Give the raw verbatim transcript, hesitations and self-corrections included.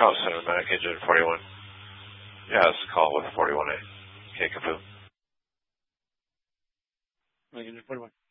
Call Center, Medic Engine forty-one. Yeah, it's a call with forty-one A. Okay, Kapoo. Medic Engine forty-one.